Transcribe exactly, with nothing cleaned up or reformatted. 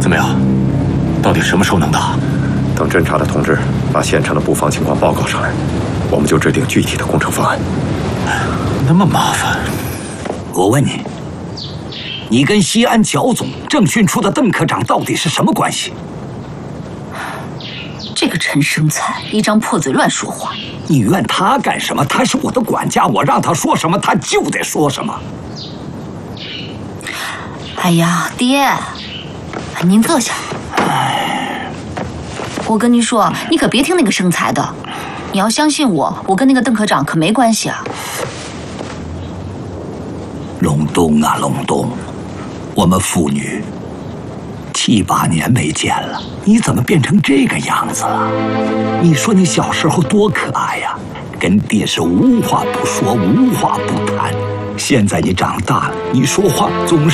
没有？到底什么时候能打？ 等侦察的同志把现场的布防情况报告上来，我们就制定具体的工程方案。 那么麻烦？ 我问你，你跟西安剿总政训处的邓科长到底是什么关系？ 这个陈生才一张破嘴乱说话。 你怨他干什么？他是我的管家，我让他说什么他就得说什么。 哎呀，爹，您坐下。我跟您说，你可别听那个生财的，你要相信我，我跟那个邓科长可没关系啊。 隆冬啊，隆冬，我们父女七八年没见了，你怎么变成这个样子了？你说你小时候多可爱呀，跟爹是无话不说，无话不谈。现在你长大了，你说话总是